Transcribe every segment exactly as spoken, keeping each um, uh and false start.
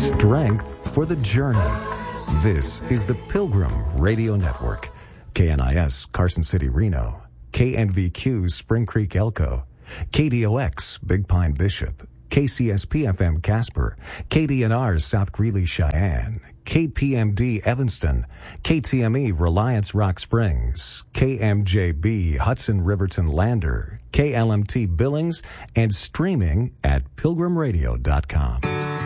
Strength for the journey. This is the Pilgrim Radio Network. K N I S, Carson City, Reno. K N V Q, Spring Creek, Elko. K D O X, Big Pine, Bishop. K C S P F M, Casper. K D N R, South Greeley, Cheyenne. K P M D, Evanston. K T M E, Reliance, Rock Springs. K M J B, Hudson, Riverton, Lander. K L M T, Billings, and streaming at pilgrim radio dot com.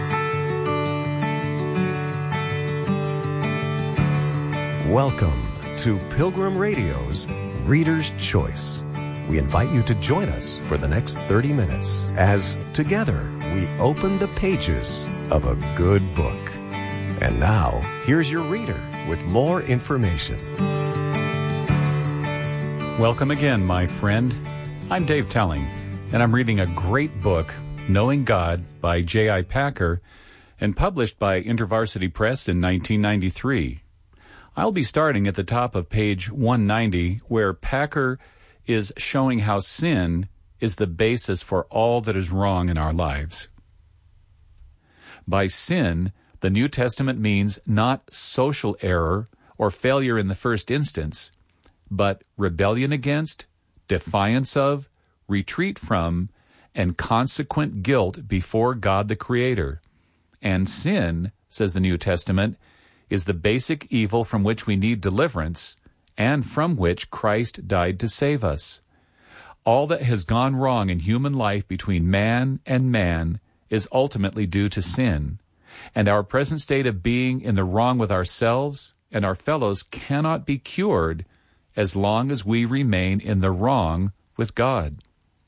Welcome to Pilgrim Radio's Reader's Choice. We invite you to join us for the next thirty minutes as together we open the pages of a good book. And now, here's your reader with more information. Welcome again, my friend. I'm Dave Telling, and I'm reading a great book, Knowing God, by J I Packer, and published by InterVarsity Press in nineteen ninety-three. I'll be starting at the top of page one ninety, where Packer is showing how sin is the basis for all that is wrong in our lives. By sin, the New Testament means not social error or failure in the first instance, but rebellion against, defiance of, retreat from, and consequent guilt before God the Creator. And sin, says the New Testament, is the basic evil from which we need deliverance and from which Christ died to save us. All that has gone wrong in human life between man and man is ultimately due to sin, and our present state of being in the wrong with ourselves and our fellows cannot be cured as long as we remain in the wrong with God.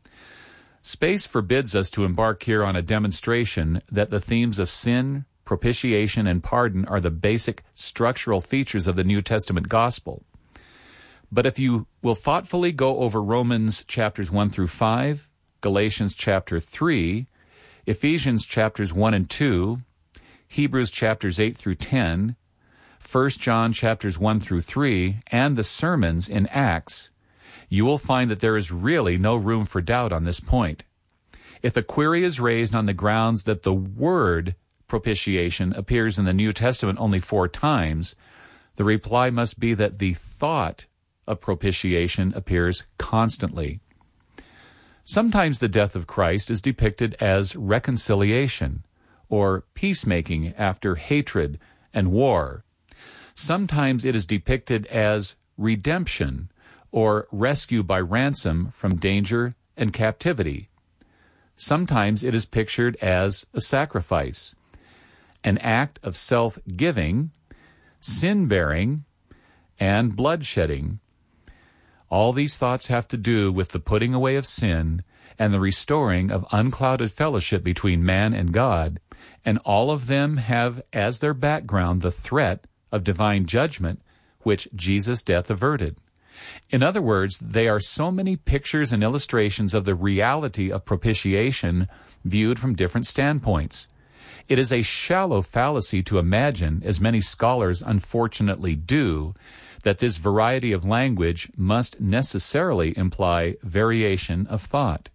Space forbids us to embark here on a demonstration that the themes of sin, propitiation, and pardon are the basic structural features of the New Testament gospel. But if you will thoughtfully go over Romans chapters one through five, Galatians chapter three, Ephesians chapters one and two, Hebrews chapters eight through ten, First John chapters one through three, and the sermons in Acts, you will find that there is really no room for doubt on this point. If a query is raised on the grounds that the word propitiation appears in the New Testament only four times, the reply must be that the thought of propitiation appears constantly. Sometimes the death of Christ is depicted as reconciliation or peacemaking after hatred and war. Sometimes it is depicted as redemption or rescue by ransom from danger and captivity. Sometimes it is pictured as a sacrifice, an act of self-giving, sin-bearing, and bloodshedding. All these thoughts have to do with the putting away of sin and the restoring of unclouded fellowship between man and God, and all of them have as their background the threat of divine judgment, which Jesus' death averted. In other words, they are so many pictures and illustrations of the reality of propitiation viewed from different standpoints. It is a shallow fallacy to imagine, as many scholars unfortunately do, that this variety of language must necessarily imply variation of thought.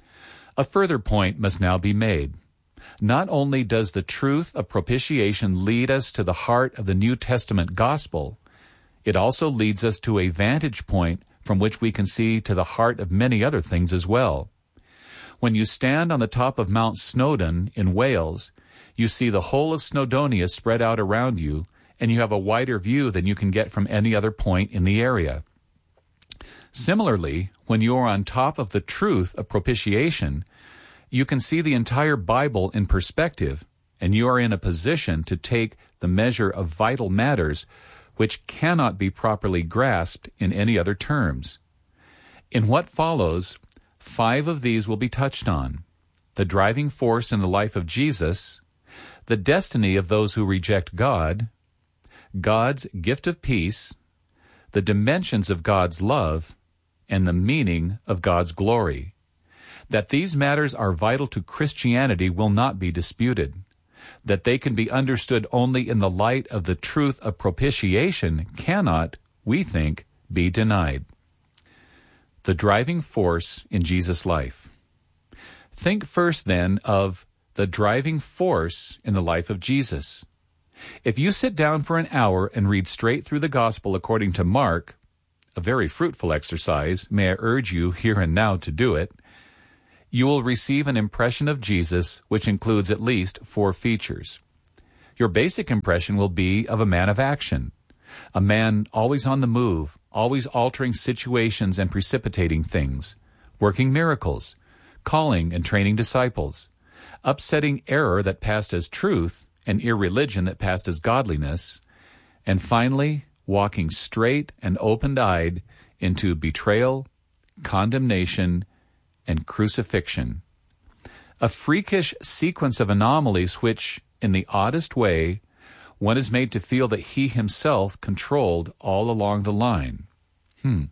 A further point must now be made. Not only does the truth of propitiation lead us to the heart of the New Testament gospel, it also leads us to a vantage point from which we can see to the heart of many other things as well. When you stand on the top of Mount Snowdon in Wales, you see the whole of Snowdonia spread out around you, and you have a wider view than you can get from any other point in the area. Similarly, when you are on top of the truth of propitiation, you can see the entire Bible in perspective, and you are in a position to take the measure of vital matters which cannot be properly grasped in any other terms. In what follows, five of these will be touched on: the driving force in the life of Jesus, the destiny of those who reject God, God's gift of peace, the dimensions of God's love, and the meaning of God's glory. That these matters are vital to Christianity will not be disputed. That they can be understood only in the light of the truth of propitiation cannot, we think, be denied. The driving force in Jesus' life. Think first, then, of the driving force in the life of Jesus. If you sit down for an hour and read straight through the Gospel according to Mark, a very fruitful exercise, may I urge you here and now to do it, you will receive an impression of Jesus which includes at least four features. Your basic impression will be of a man of action, a man always on the move, always altering situations and precipitating things, working miracles, calling and training disciples, upsetting error that passed as truth and irreligion that passed as godliness, and finally, walking straight and open-eyed into betrayal, condemnation, and crucifixion. A freakish sequence of anomalies which, in the oddest way, one is made to feel that he himself controlled all along the line. Hmm.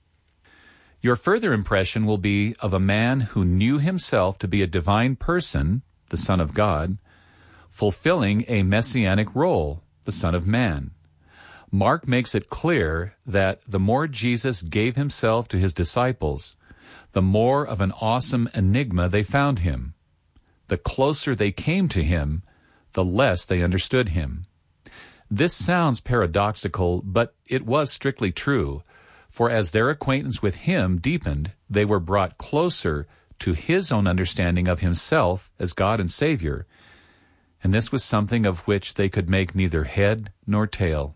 Your further impression will be of a man who knew himself to be a divine person, the Son of God, fulfilling a messianic role, the Son of Man. Mark makes it clear that the more Jesus gave himself to his disciples, the more of an awesome enigma they found him. The closer they came to him, the less they understood him. This sounds paradoxical, but it was strictly true, for as their acquaintance with him deepened, they were brought closer to his own understanding of himself as God and Savior, and this was something of which they could make neither head nor tail.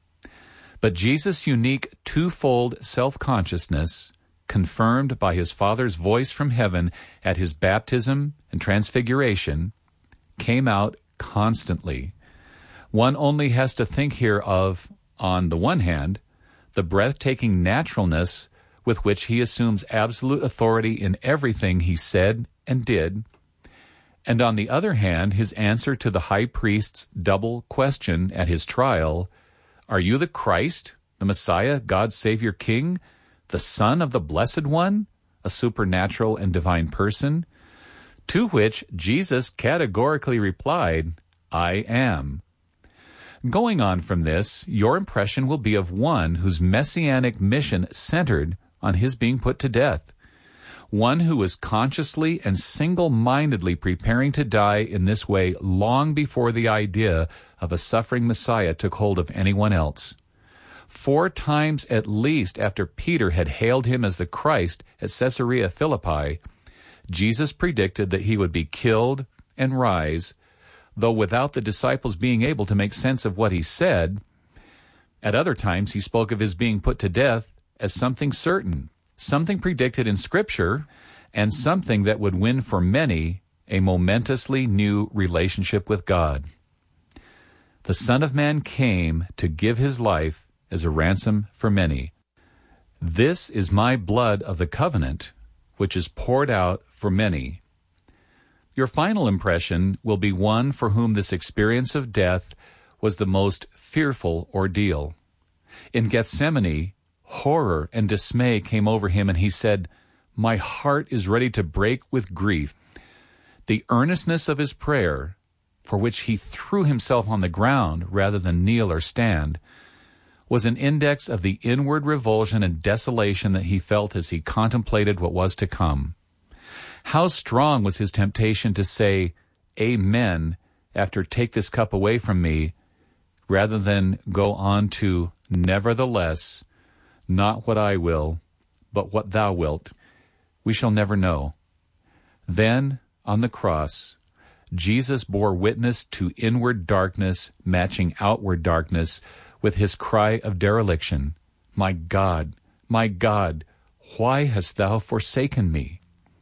But Jesus' unique twofold self-consciousness, confirmed by his Father's voice from heaven at his baptism and transfiguration, came out constantly. One only has to think here of, on the one hand, the breathtaking naturalness with which he assumes absolute authority in everything he said and did, and on the other hand, his answer to the high priest's double question at his trial, "Are you the Christ, the Messiah, God's Savior King, the Son of the Blessed One, a supernatural and divine person?" To which Jesus categorically replied, "I am." Going on from this, your impression will be of one whose messianic mission centered on his being put to death, one who was consciously and single-mindedly preparing to die in this way long before the idea of a suffering Messiah took hold of anyone else. Four times at least after Peter had hailed him as the Christ at Caesarea Philippi, Jesus predicted that he would be killed and rise, though without the disciples being able to make sense of what he said. At other times he spoke of his being put to death as something certain, something predicted in Scripture, and something that would win for many a momentously new relationship with God. The Son of Man came to give his life as a ransom for many. This is my blood of the covenant, which is poured out for many. Your final impression will be one for whom this experience of death was the most fearful ordeal. In Gethsemane, horror and dismay came over him, and he said, "My heart is ready to break with grief." The earnestness of his prayer, for which he threw himself on the ground rather than kneel or stand, was an index of the inward revulsion and desolation that he felt as he contemplated what was to come. How strong was his temptation to say, "Amen," after "take this cup away from me," rather than go on to "nevertheless, not what I will, but what thou wilt." We shall never know. Then, on the cross, Jesus bore witness to inward darkness matching outward darkness with his cry of dereliction, "My God, my God, why hast thou forsaken me?"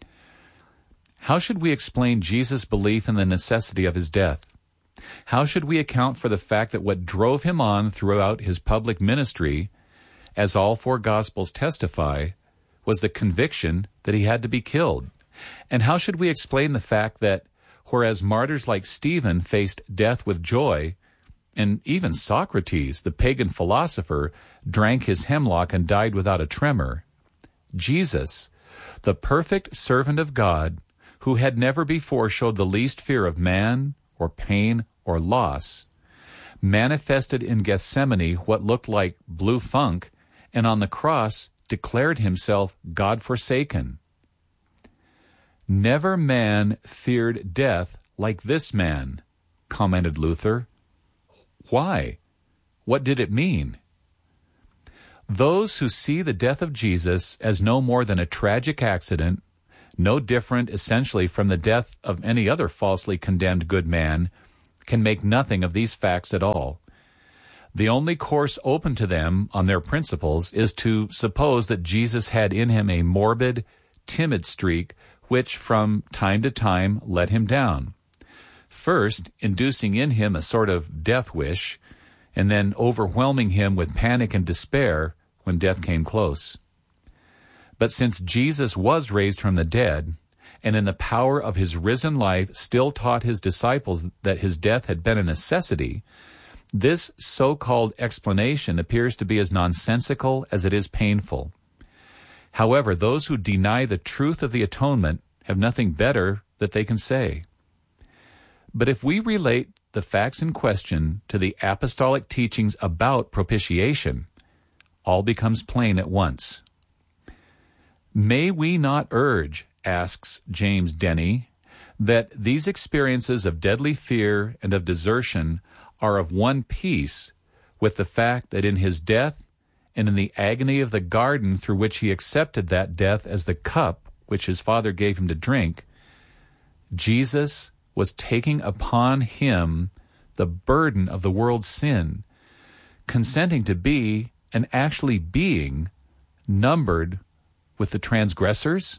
How should we explain Jesus' belief in the necessity of his death? How should we account for the fact that what drove him on throughout his public ministry, as all four Gospels testify, was the conviction that he had to be killed? And how should we explain the fact that, whereas martyrs like Stephen faced death with joy, and even Socrates, the pagan philosopher, drank his hemlock and died without a tremor, Jesus, the perfect servant of God, who had never before showed the least fear of man or pain or loss, manifested in Gethsemane what looked like blue funk, and on the cross declared himself God-forsaken. Never man feared death like this man, commented Luther. Why? What did it mean? Those who see the death of Jesus as no more than a tragic accident, no different essentially from the death of any other falsely condemned good man, can make nothing of these facts at all. The only course open to them on their principles is to suppose that Jesus had in him a morbid, timid streak which from time to time let him down, first inducing in him a sort of death wish, and then overwhelming him with panic and despair when death came close. But since Jesus was raised from the dead, and in the power of his risen life still taught his disciples that his death had been a necessity, this so-called explanation appears to be as nonsensical as it is painful. However, those who deny the truth of the atonement have nothing better that they can say. But if we relate the facts in question to the apostolic teachings about propitiation, all becomes plain at once. May we not urge, asks James Denney, that these experiences of deadly fear and of desertion are of one piece with the fact that in his death and in the agony of the garden through which he accepted that death as the cup which his Father gave him to drink, Jesus was taking upon him the burden of the world's sin, consenting to be, and actually being, numbered with the transgressors?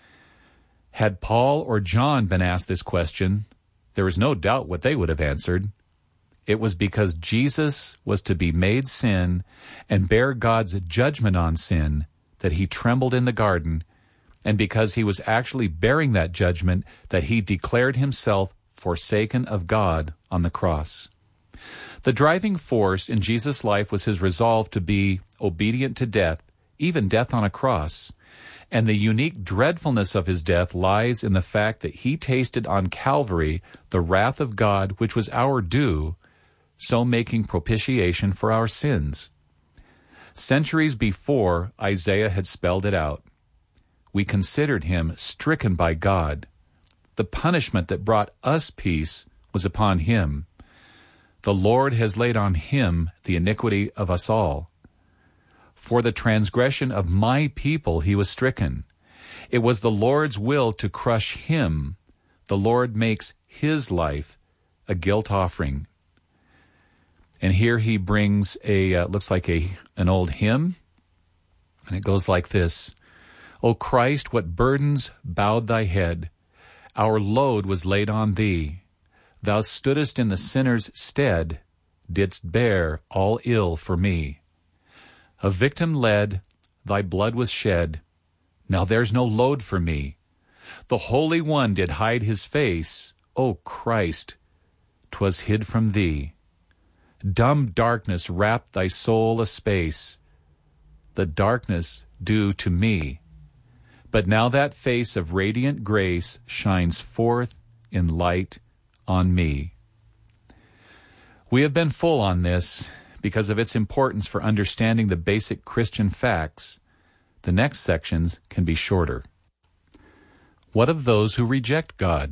Had Paul or John been asked this question, there is no doubt what they would have answered. It was because Jesus was to be made sin and bear God's judgment on sin that he trembled in the garden, and because he was actually bearing that judgment that he declared himself forsaken of God on the cross. The driving force in Jesus' life was his resolve to be obedient to death, even death on a cross, and the unique dreadfulness of his death lies in the fact that he tasted on Calvary the wrath of God which was our due, so making propitiation for our sins. Centuries before, Isaiah had spelled it out. We considered him stricken by God. The punishment that brought us peace was upon him. The Lord has laid on him the iniquity of us all. For the transgression of my people he was stricken. It was the Lord's will to crush him. The Lord makes his life a guilt offering. And here he brings a, uh, looks like a an old hymn, and it goes like this. O Christ, what burdens bowed thy head. Our load was laid on thee. Thou stoodest in the sinner's stead, didst bear all ill for me. A victim led, thy blood was shed. Now there's no load for me. The Holy One did hide his face. O Christ, 'twas hid from thee. Dumb darkness wrapped thy soul a space, the darkness due to me. But now that face of radiant grace shines forth in light on me. We have been full on this because of its importance for understanding the basic Christian facts. The next sections can be shorter. What of those who reject God?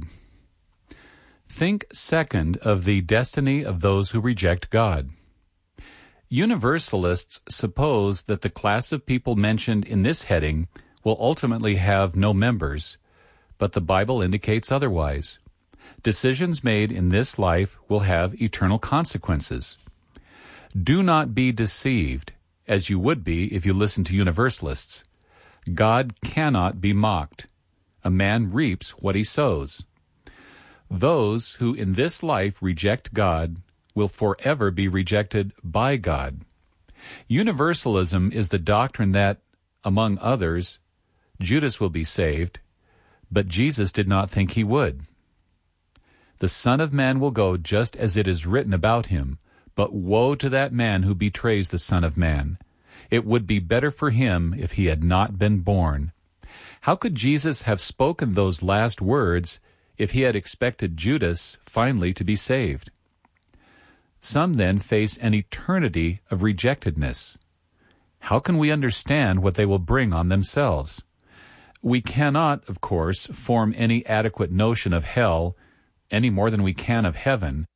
Think second of the destiny of those who reject God. Universalists suppose that the class of people mentioned in this heading will ultimately have no members, but the Bible indicates otherwise. Decisions made in this life will have eternal consequences. Do not be deceived, as you would be if you listened to Universalists. God cannot be mocked. A man reaps what he sows. Those who in this life reject God will forever be rejected by God. Universalism is the doctrine that, among others, Judas will be saved, but Jesus did not think he would. The Son of Man will go just as it is written about him, but woe to that man who betrays the Son of Man. It would be better for him if he had not been born. How could Jesus have spoken those last words if he had expected Judas finally to be saved? Some then face an eternity of rejectedness. How can we understand what they will bring on themselves? We cannot, of course, form any adequate notion of hell, any more than we can of heaven.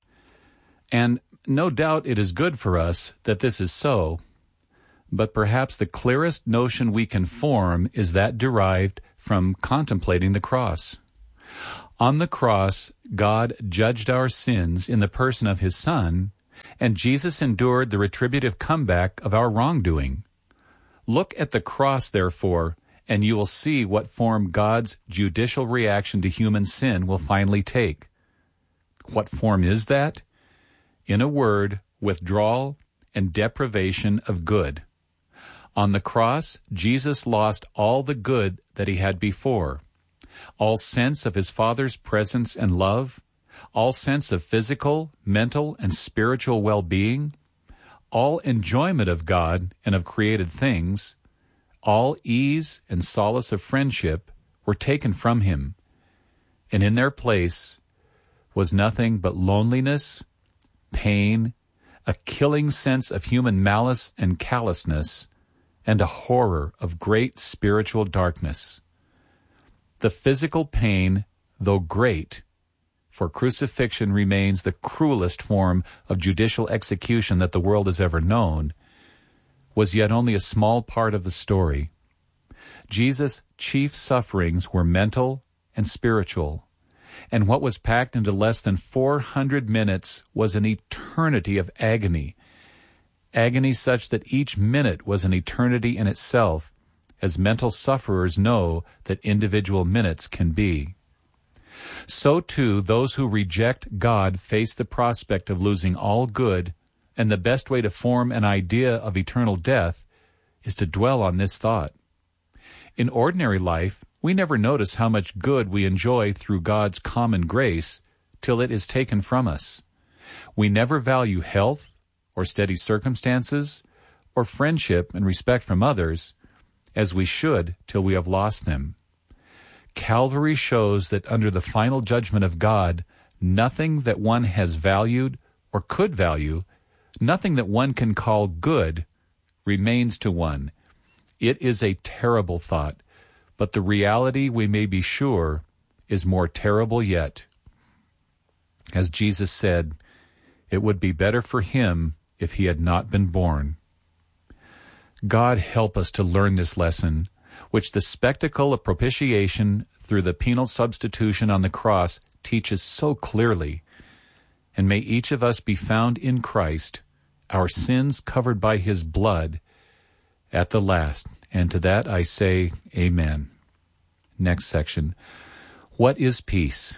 And no doubt it is good for us that this is so, but perhaps the clearest notion we can form is that derived from contemplating the cross. On the cross, God judged our sins in the person of His Son, and Jesus endured the retributive comeback of our wrongdoing. Look at the cross, therefore, and you will see what form God's judicial reaction to human sin will finally take. What form is that? In a word, withdrawal and deprivation of good. On the cross, Jesus lost all the good that He had before. All sense of His Father's presence and love, all sense of physical, mental, and spiritual well-being, all enjoyment of God and of created things, all ease and solace of friendship were taken from Him, and in their place was nothing but loneliness, pain, a killing sense of human malice and callousness, and a horror of great spiritual darkness. The physical pain, though great, for crucifixion remains the cruelest form of judicial execution that the world has ever known, was yet only a small part of the story. Jesus' chief sufferings were mental and spiritual, and what was packed into less than four hundred minutes was an eternity of agony, agony such that each minute was an eternity in itself, as mental sufferers know that individual minutes can be. So too, those who reject God face the prospect of losing all good, and the best way to form an idea of eternal death is to dwell on this thought. In ordinary life, we never notice how much good we enjoy through God's common grace till it is taken from us. We never value health, or steady circumstances, or friendship and respect from others, as we should till we have lost them. Calvary shows that under the final judgment of God, nothing that one has valued or could value, nothing that one can call good, remains to one. It is a terrible thought, but the reality, we may be sure, is more terrible yet. As Jesus said, it would be better for him if he had not been born. God help us to learn this lesson, which the spectacle of propitiation through the penal substitution on the cross teaches so clearly. And may each of us be found in Christ, our sins covered by his blood, at the last. And to that I say, Amen. Next section. What is peace?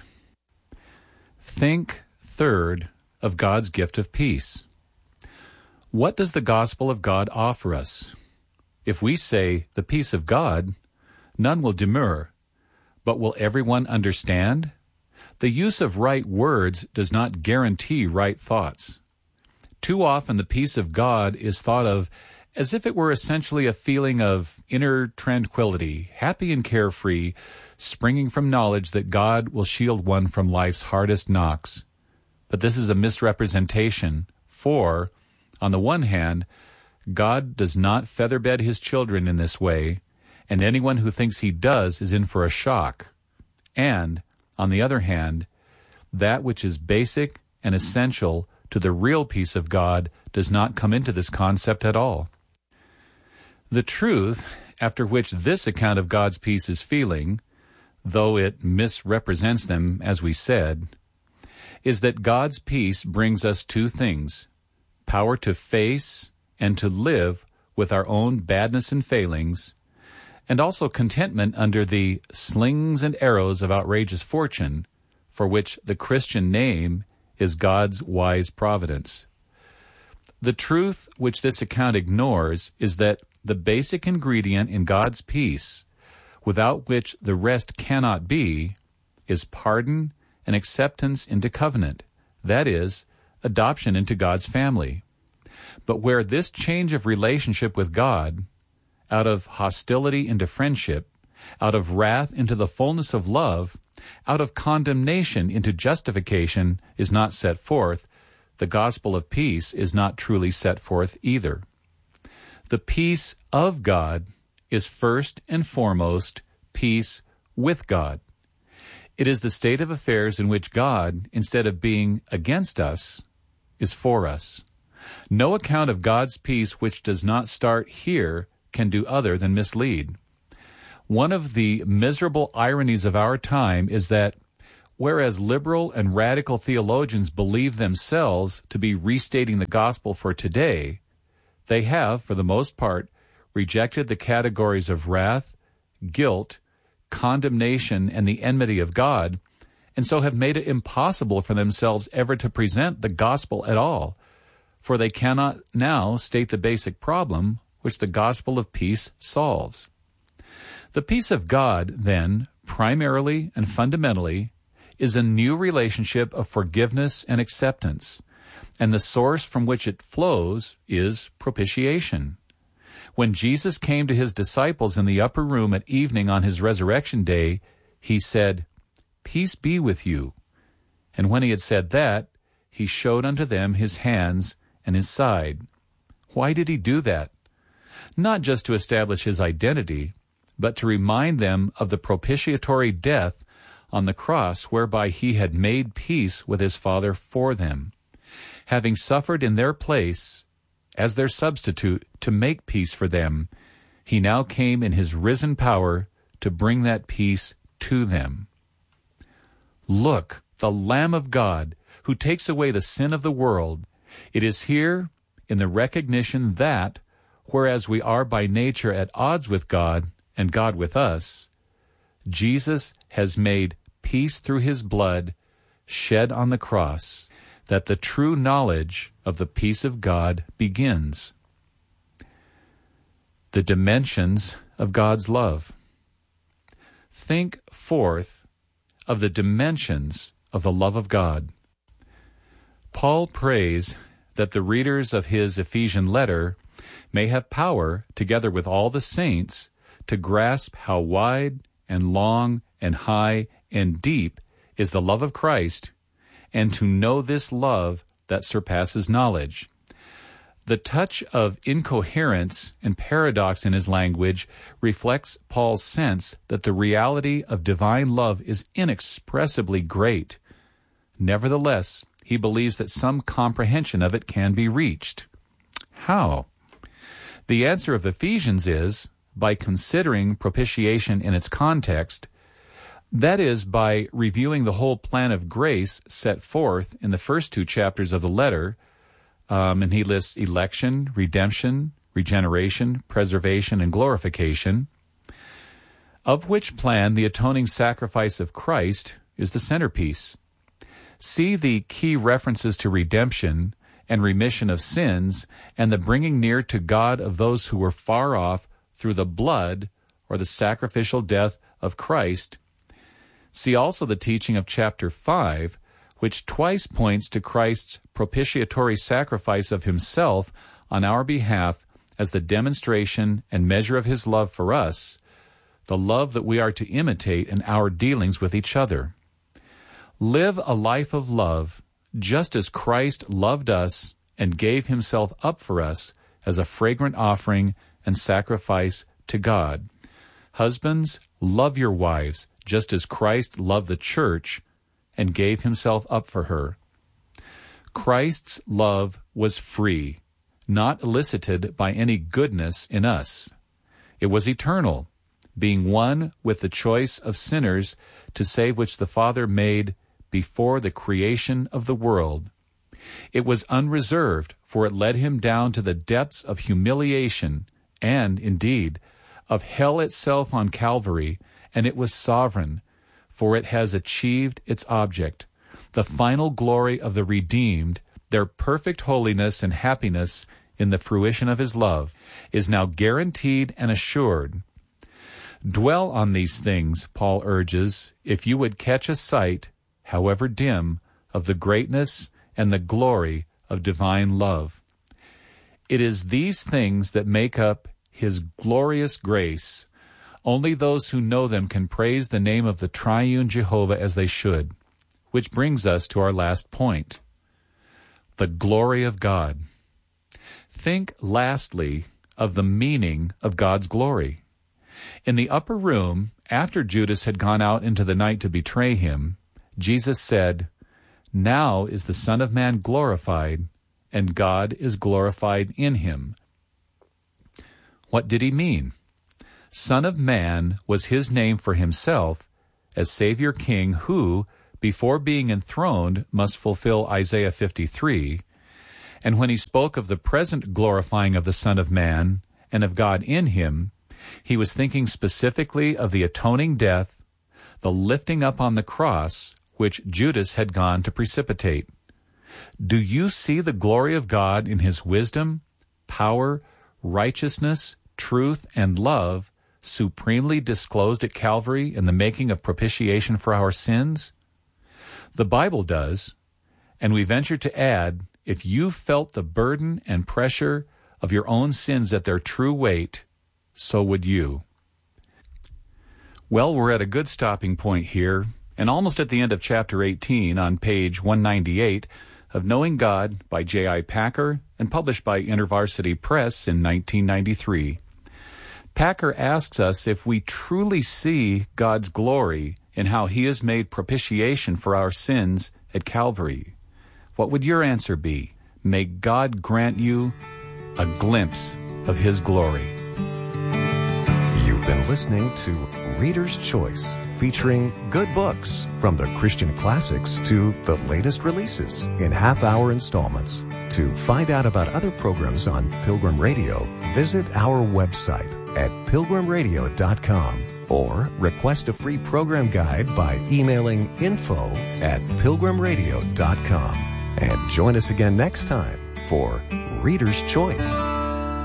Think, third, of God's gift of peace. What does the gospel of God offer us? If we say, the peace of God, none will demur. But will everyone understand? The use of right words does not guarantee right thoughts. Too often the peace of God is thought of as if it were essentially a feeling of inner tranquility, happy and carefree, springing from knowledge that God will shield one from life's hardest knocks. But this is a misrepresentation, for, on the one hand, God does not featherbed his children in this way, and anyone who thinks he does is in for a shock. And, on the other hand, that which is basic and essential to the real peace of God does not come into this concept at all. The truth, after which this account of God's peace is feeling, though it misrepresents them, as we said, is that God's peace brings us two things: power to face and to live with our own badness and failings, and also contentment under the slings and arrows of outrageous fortune, for which the Christian name is God's wise providence. The truth which this account ignores is that the basic ingredient in God's peace, without which the rest cannot be, is pardon and acceptance into covenant, that is, adoption into God's family. But where this change of relationship with God, out of hostility into friendship, out of wrath into the fullness of love, out of condemnation into justification, is not set forth, the gospel of peace is not truly set forth either. The peace of God is first and foremost peace with God. It is the state of affairs in which God, instead of being against us, is for us. No account of God's peace which does not start here can do other than mislead. One of the miserable ironies of our time is that, whereas liberal and radical theologians believe themselves to be restating the gospel for today, they have, for the most part, rejected the categories of wrath, guilt, condemnation, and the enmity of God, and so have made it impossible for themselves ever to present the gospel at all, for they cannot now state the basic problem which the gospel of peace solves. The peace of God, then, primarily and fundamentally, is a new relationship of forgiveness and acceptance, and the source from which it flows is propitiation. When Jesus came to his disciples in the upper room at evening on his resurrection day, he said, "Peace be with you." And when he had said that, he showed unto them his hands and his side. Why did he do that? Not just to establish his identity, but to remind them of the propitiatory death on the cross whereby he had made peace with his Father for them, having suffered in their place as their substitute to make peace for them. He now came in his risen power to bring that peace to them. Look, the Lamb of God, who takes away the sin of the world. It is here in the recognition that, whereas we are by nature at odds with God and God with us, Jesus has made peace through his blood shed on the cross, that the true knowledge of the peace of God begins. The dimensions of God's love. Think forth of the dimensions of the love of God. Paul prays that the readers of his Ephesian letter may have power, together with all the saints, to grasp how wide and long and high and deep is the love of Christ, and to know this love that surpasses knowledge. The touch of incoherence and paradox in his language reflects Paul's sense that the reality of divine love is inexpressibly great. Nevertheless, he believes that some comprehension of it can be reached. How? The answer of Ephesians is, by considering propitiation in its context, that is, by reviewing the whole plan of grace set forth in the first two chapters of the letter, um, and he lists election, redemption, regeneration, preservation, and glorification, of which plan the atoning sacrifice of Christ is the centerpiece. See the key references to redemption and remission of sins and the bringing near to God of those who were far off through the blood or the sacrificial death of Christ. See also the teaching of chapter five, which twice points to Christ's propitiatory sacrifice of himself on our behalf as the demonstration and measure of his love for us, the love that we are to imitate in our dealings with each other. Live a life of love, just as Christ loved us and gave himself up for us as a fragrant offering and sacrifice to God. Husbands, love your wives, just as Christ loved the church and gave himself up for her. Christ's love was free, not elicited by any goodness in us. It was eternal, being one with the choice of sinners to save which the Father made before the creation of the world. It was unreserved, for it led him down to the depths of humiliation and, indeed, of hell itself on Calvary, and it was sovereign, for it has achieved its object. The final glory of the redeemed, their perfect holiness and happiness in the fruition of his love, is now guaranteed and assured. Dwell on these things, Paul urges, if you would catch a sight, however dim, of the greatness and the glory of divine love. It is these things that make up his glorious grace. Only those who know them can praise the name of the triune Jehovah as they should. Which brings us to our last point. The glory of God. Think lastly of the meaning of God's glory. In the upper room, after Judas had gone out into the night to betray him, Jesus said, "Now is the Son of Man glorified, and God is glorified in him." What did he mean? Son of Man was his name for himself as Savior King who, before being enthroned, must fulfill Isaiah fifty-three, and when he spoke of the present glorifying of the Son of Man and of God in him, he was thinking specifically of the atoning death, the lifting up on the cross, which Judas had gone to precipitate. Do you see the glory of God in his wisdom, power, righteousness, truth, and love supremely disclosed at Calvary in the making of propitiation for our sins? The Bible does, and we venture to add, if you felt the burden and pressure of your own sins at their true weight, so would you. Well, we're at a good stopping point here, and almost at the end of chapter eighteen on page one ninety-eight of Knowing God by J I Packer and published by InterVarsity Press in nineteen ninety-three. Packer asks us if we truly see God's glory in how he has made propitiation for our sins at Calvary. What would your answer be? May God grant you a glimpse of his glory. You've been listening to Reader's Choice, featuring good books from the Christian classics to the latest releases in half-hour installments. To find out about other programs on Pilgrim Radio, visit our website at pilgrim radio dot com or request a free program guide by emailing info at pilgrim radio dot com. And join us again next time for Reader's Choice.